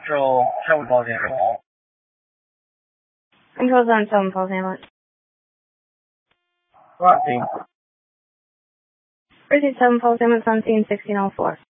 Central, 7 Falls Hamlet. Control Zone 7 Falls Hamlet. Roger. Proceed 7 Falls Hamlet, 17, 1604.